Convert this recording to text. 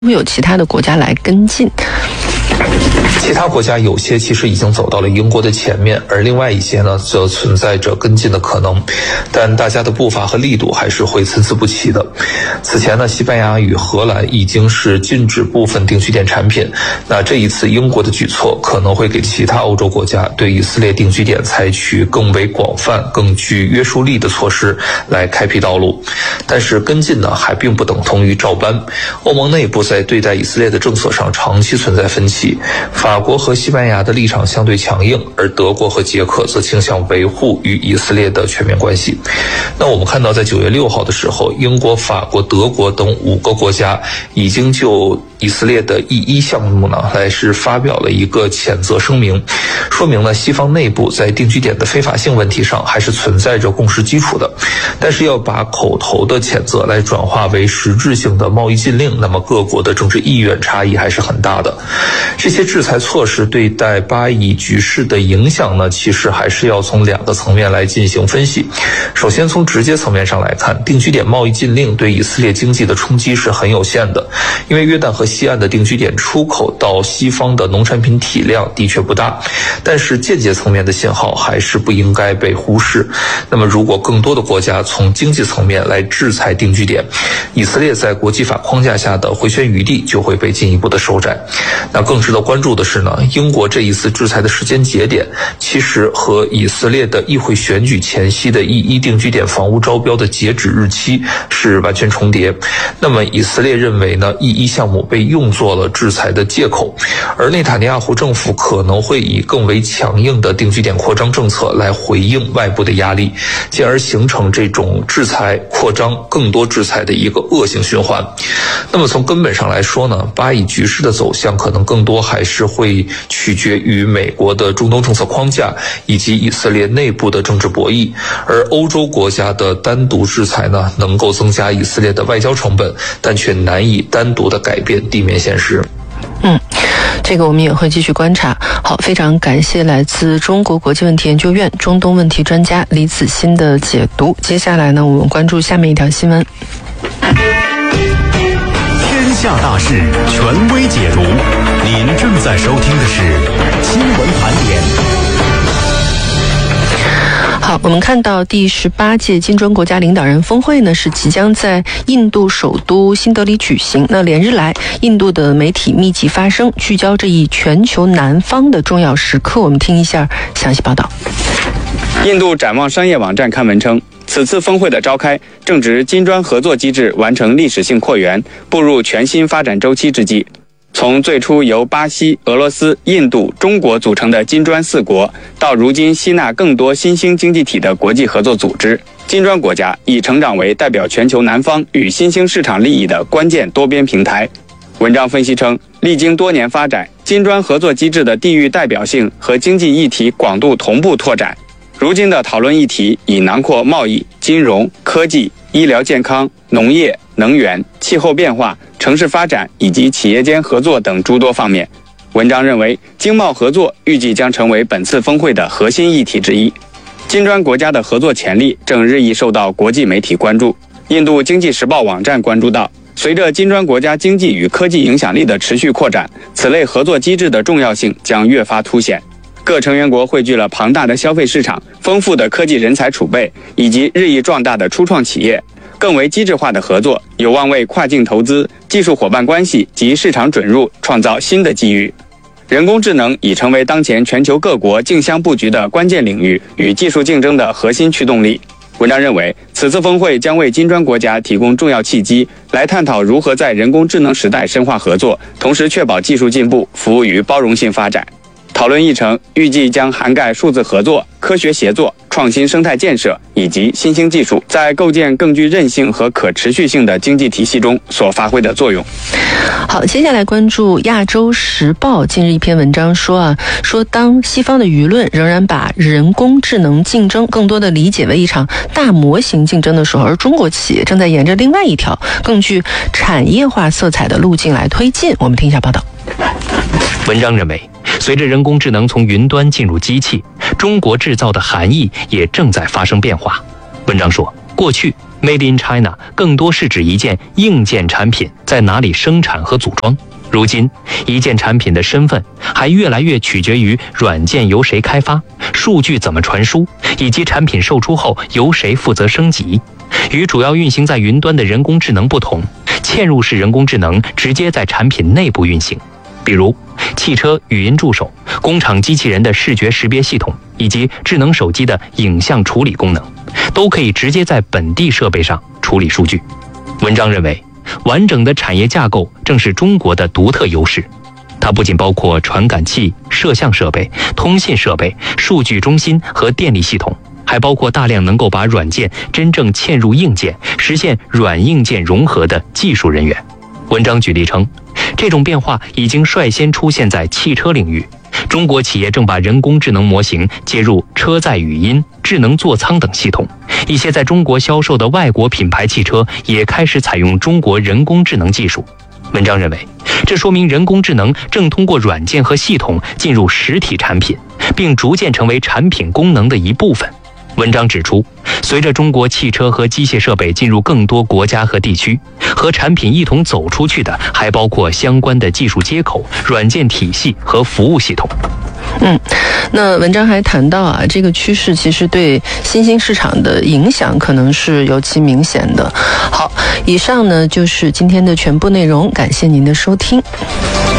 会有其他的国家来跟进？ 其他国家有些其实已经走到了英国的前面，而另外一些呢，则存在着跟进的可能，但大家的步伐和力度还是会参差不齐的。此前呢，西班牙与荷兰已经是禁止部分定居点产品，那这一次英国的举措可能会给其他欧洲国家对以色列定居点采取更为广泛、更具约束力的措施来开辟道路。但是跟进呢，还并不等同于照搬。欧盟内部在对待以色列的政策上长期存在分歧，法国和西班牙的立场相对强硬，而德国和捷克则倾向维护与以色列的全面关系。那我们看到在9月6号的时候，英国、法国、德国等5个国家已经就以色列的E1项目呢来是发表了一个谴责声明，说明了西方内部在定居点的非法性问题上还是存在着共识基础的，但是要把口头的谴责来转化为实质性的贸易禁令，那么各国的政治意愿差异还是很大的。这些制裁措施对待巴以局势的影响呢，其实还是要从2个层面来进行分析。首先从直接层面上来看，定居点贸易禁令对以色列经济的冲击是很有限的，因为约旦和西岸的定居点出口到西方的农产品体量的确不大，但是间接层面的信号还是不应该被忽视。那么如果更多的国家从经济层面来制裁定居点，以色列在国际法框架下的回旋余地就会被进一步的收窄。那更值得关注的是呢，英国这一次制裁的时间节点其实和以色列的议会选举前夕的E1定居点房屋招标的截止日期是完全重叠。那么以色列认为呢，E1项目被用作了制裁的借口，而内塔尼亚胡政府可能会以更为强硬的定居点扩张政策来回应外部的压力，进而形成这种制裁扩张更多制裁的一个恶性循环。那么从根本上来说呢，巴以局势的走向可能更多还是会取决于美国的中东政策框架以及以色列内部的政治博弈，而欧洲国家的单独制裁呢，能够增加以色列的外交成本，但却难以单独的改变地面现实。 这个我们也会继续观察。好，非常感谢来自中国国际问题研究院中东问题专家李子欣的解读。接下来呢，我们关注下面一条新闻。 天下大事，权威解读。您正在收听的是新闻盘点。 好，我们看到第18届金砖国家领导人峰会呢是即将在印度首都新德里举行。那连日来，印度的媒体密集发声，聚焦这一全球南方的重要时刻。我们听一下详细报道。 印度展望商业网站刊文称，此次峰会的召开正值金砖合作机制完成历史性扩员，步入全新发展周期之际。从最初由巴西、俄罗斯、印度、中国组成的金砖4国，到如今吸纳更多新兴经济体的国际合作组织，金砖国家已成长为代表全球南方与新兴市场利益的关键多边平台。文章分析称，历经多年发展，金砖合作机制的地域代表性和经济议题广度同步拓展。如今的讨论议题已囊括贸易、金融、科技、医疗健康、农业、能源、气候变化、城市发展以及企业间合作等诸多方面。文章认为，经贸合作预计将成为本次峰会的核心议题之一。金砖国家的合作潜力正日益受到国际媒体关注。印度经济时报网站关注到，随着金砖国家经济与科技影响力的持续扩展，此类合作机制的重要性将越发凸显。各成员国汇聚了庞大的消费市场、丰富的科技人才储备以及日益壮大的初创企业，更为机制化的合作有望为跨境投资、技术伙伴关系及市场准入创造新的机遇。人工智能已成为当前全球各国竞相布局的关键领域与技术竞争的核心驱动力。文章认为，此次峰会将为金砖国家提供重要契机，来探讨如何在人工智能时代深化合作，同时确保技术进步服务于包容性发展。讨论议程预计将涵盖数字合作、科学协作、创新生态建设以及新兴技术在构建更具韧性和可持续性的经济体系中所发挥的作用。 好，接下来关注亚洲时报近日一篇文章说当西方的舆论仍然把人工智能竞争更多的理解为一场大模型竞争的时候，而中国企业正在沿着另外一条更具产业化色彩的路径来推进。我们听一下报道。 文章认为，随着人工智能从云端进入机器，中国制造的含义也正在发生变化。文章说，过去 Made in China 更多是指一件硬件产品在哪里生产和组装。如今，一件产品的身份还越来越取决于软件由谁开发、数据怎么传输，以及产品售出后由谁负责升级。与主要运行在云端的人工智能不同，嵌入式人工智能直接在产品内部运行。比如汽车语音助手、工厂机器人的视觉识别系统以及智能手机的影像处理功能，都可以直接在本地设备上处理数据。文章认为，完整的产业架构正是中国的独特优势。它不仅包括传感器、摄像设备、通信设备、数据中心和电力系统，还包括大量能够把软件真正嵌入硬件，实现软硬件融合的技术人员。文章举例称，这种变化已经率先出现在汽车领域，中国企业正把人工智能模型接入车载语音、智能座舱等系统。一些在中国销售的外国品牌汽车也开始采用中国人工智能技术。文章认为，这说明人工智能正通过软件和系统进入实体产品，并逐渐成为产品功能的一部分。文章指出，随着中国汽车和机械设备进入更多国家和地区，和产品一同走出去的还包括相关的技术接口、软件体系和服务系统。 那文章还谈到这个趋势其实对新兴市场的影响可能是尤其明显的。好，以上呢就是今天的全部内容，感谢您的收听。